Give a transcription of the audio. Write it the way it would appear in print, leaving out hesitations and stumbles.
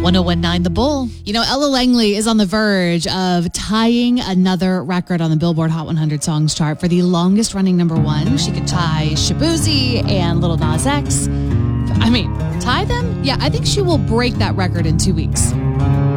1019 The Bull. You know, Ella Langley is on the verge of tying another record on the Billboard Hot 100 Songs chart for the longest running number one. She could tie Shaboozey and Lil Nas X. I mean, tie them? Yeah, I think she will break that record in 2 weeks.